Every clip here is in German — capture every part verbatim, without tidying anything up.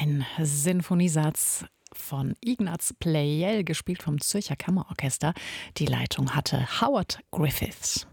Ein Sinfoniesatz von Ignaz Pleyel, gespielt vom Zürcher Kammerorchester. Die Leitung hatte Howard Griffiths.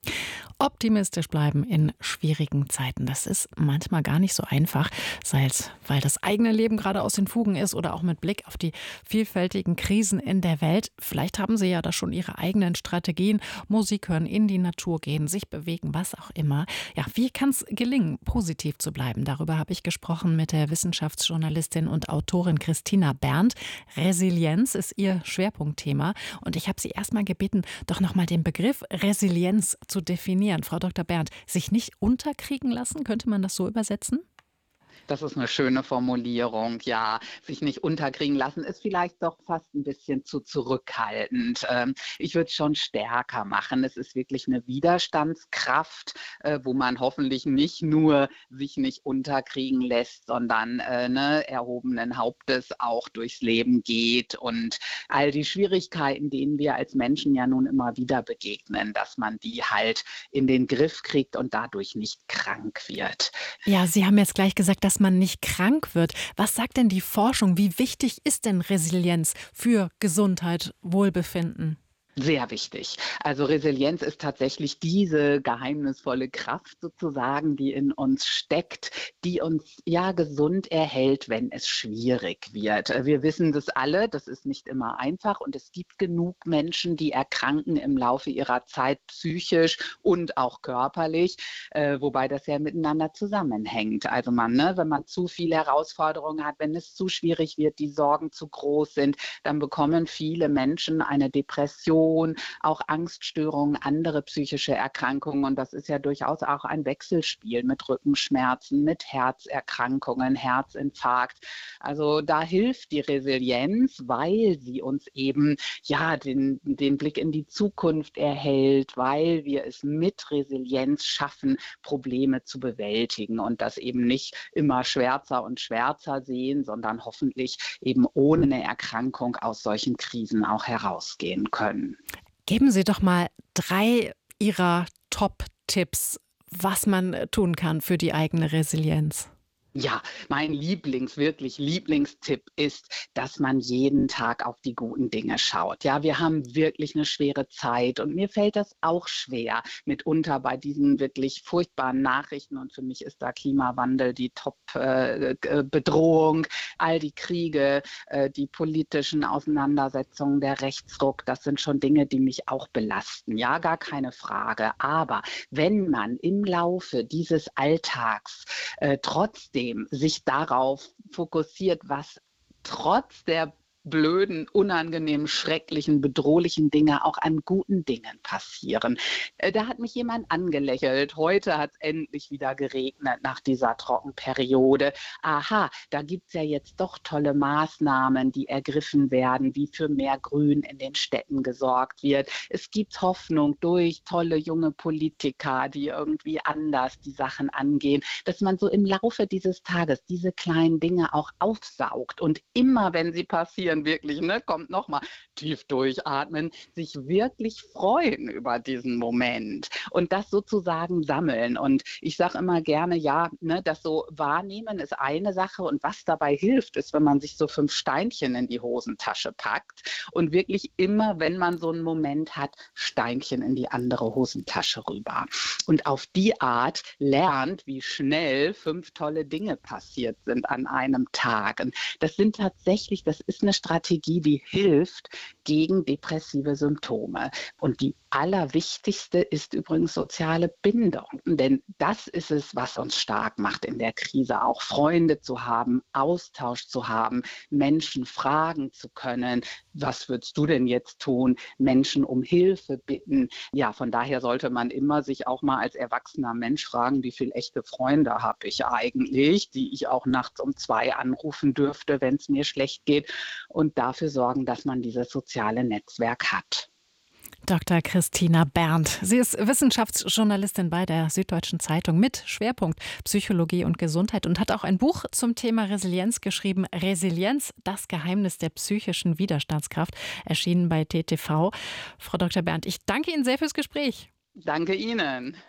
Optimistisch bleiben in schwierigen Zeiten. Das ist manchmal gar nicht so einfach, sei es, weil das eigene Leben gerade aus den Fugen ist oder auch mit Blick auf die vielfältigen Krisen in der Welt. Vielleicht haben Sie ja da schon Ihre eigenen Strategien. Musik hören, in die Natur gehen, sich bewegen, was auch immer. Ja, wie kann es gelingen, positiv zu bleiben? Darüber habe ich gesprochen mit der Wissenschaftsjournalistin und Autorin Christina Berndt. Resilienz ist ihr Schwerpunktthema. Und ich habe Sie erst mal gebeten, doch noch mal den Begriff Resilienz zu definieren. Frau Doktor Berndt, sich nicht unterkriegen lassen, könnte man das so übersetzen? Das ist eine schöne Formulierung, ja. Sich nicht unterkriegen lassen ist vielleicht doch fast ein bisschen zu zurückhaltend. Ähm, ich würde es schon stärker machen. Es ist wirklich eine Widerstandskraft, äh, wo man hoffentlich nicht nur sich nicht unterkriegen lässt, sondern äh, ne, erhobenen Hauptes auch durchs Leben geht und all die Schwierigkeiten, denen wir als Menschen ja nun immer wieder begegnen, dass man die halt in den Griff kriegt und dadurch nicht krank wird. Ja, Sie haben jetzt gleich gesagt, dass man nicht krank wird. Was sagt denn die Forschung? Wie wichtig ist denn Resilienz für Gesundheit, Wohlbefinden? Sehr wichtig. Also Resilienz ist tatsächlich diese geheimnisvolle Kraft sozusagen, die in uns steckt, die uns ja gesund erhält, wenn es schwierig wird. Wir wissen das alle, das ist nicht immer einfach und es gibt genug Menschen, die erkranken im Laufe ihrer Zeit psychisch und auch körperlich, äh, wobei das ja miteinander zusammenhängt. Also man, ne, wenn man zu viele Herausforderungen hat, wenn es zu schwierig wird, die Sorgen zu groß sind, dann bekommen viele Menschen eine Depression, auch Angststörungen, andere psychische Erkrankungen. Und das ist ja durchaus auch ein Wechselspiel mit Rückenschmerzen, mit Herzerkrankungen, Herzinfarkt. Also da hilft die Resilienz, weil sie uns eben ja den, den Blick in die Zukunft erhält, weil wir es mit Resilienz schaffen, Probleme zu bewältigen und das eben nicht immer schwärzer und schwärzer sehen, sondern hoffentlich eben ohne eine Erkrankung aus solchen Krisen auch herausgehen können. Geben Sie doch mal drei Ihrer Top-Tipps, was man tun kann für die eigene Resilienz. Ja, mein Lieblings, wirklich Lieblingstipp ist, dass man jeden Tag auf die guten Dinge schaut. Ja, wir haben wirklich eine schwere Zeit und mir fällt das auch schwer, mitunter bei diesen wirklich furchtbaren Nachrichten. Und für mich ist da Klimawandel die Top-Bedrohung, äh, all die Kriege, äh, die politischen Auseinandersetzungen, der Rechtsruck, das sind schon Dinge, die mich auch belasten. Ja, gar keine Frage. Aber wenn man im Laufe dieses Alltags äh, trotzdem sich darauf fokussiert, was trotz der blöden, unangenehmen, schrecklichen, bedrohlichen Dinge auch an guten Dingen passieren. Da hat mich jemand angelächelt. Heute hat es endlich wieder geregnet nach dieser Trockenperiode. Aha, da gibt es ja jetzt doch tolle Maßnahmen, die ergriffen werden, wie für mehr Grün in den Städten gesorgt wird. Es gibt Hoffnung durch tolle junge Politiker, die irgendwie anders die Sachen angehen, dass man so im Laufe dieses Tages diese kleinen Dinge auch aufsaugt und immer, wenn sie passieren, wirklich, ne, kommt nochmal tief durchatmen, sich wirklich freuen über diesen Moment und das sozusagen sammeln. Und ich sage immer gerne, ja, ne, das so wahrnehmen ist eine Sache und was dabei hilft, ist, wenn man sich so fünf Steinchen in die Hosentasche packt und wirklich immer, wenn man so einen Moment hat, Steinchen in die andere Hosentasche rüber. Und auf die Art lernt, wie schnell fünf tolle Dinge passiert sind an einem Tag. Und das sind tatsächlich, das ist eine Strategie, die hilft gegen depressive Symptome. Und die allerwichtigste ist übrigens soziale Bindung. Denn das ist es, was uns stark macht in der Krise. Auch Freunde zu haben, Austausch zu haben, Menschen fragen zu können. Was würdest du denn jetzt tun? Menschen um Hilfe bitten. Ja, von daher sollte man immer sich auch mal als erwachsener Mensch fragen, wie viele echte Freunde habe ich eigentlich, die ich auch nachts um zwei anrufen dürfte, wenn es mir schlecht geht. Und dafür sorgen, dass man dieses soziale Netzwerk hat. Doktor Christina Berndt. Sie ist Wissenschaftsjournalistin bei der Süddeutschen Zeitung mit Schwerpunkt Psychologie und Gesundheit und hat auch ein Buch zum Thema Resilienz geschrieben. Resilienz, das Geheimnis der psychischen Widerstandskraft, erschienen bei T T V. Frau Doktor Berndt, ich danke Ihnen sehr fürs Gespräch. Danke Ihnen.